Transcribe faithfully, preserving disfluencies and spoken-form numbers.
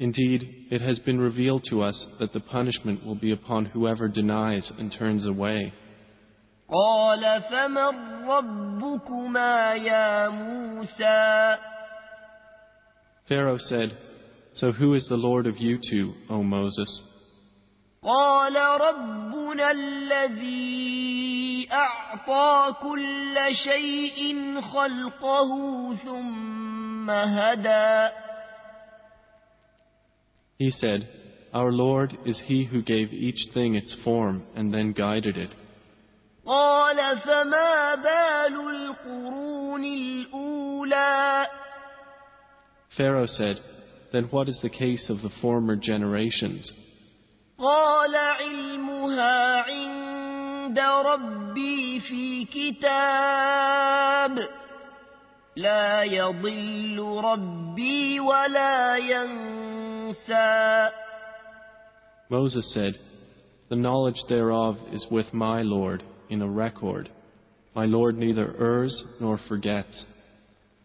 Indeed, it has been revealed to us that the punishment will be upon whoever denies and turns away. قال فمن ربكما يا موسى Pharaoh said, So who is the Lord of you two, O Moses? قال ربنا الذي أعطى كل شيء خلقه ثم هدى. He said, Our Lord is He who gave each thing its form and then guided it. قال فما بال القرون الأولى. Pharaoh said, Then what is the case of the former generations? قال علمها عند ربي في كتاب لا يضل ربي ولا ينسى. Moses said, The knowledge thereof is with my Lord in a record. My Lord neither errs nor forgets.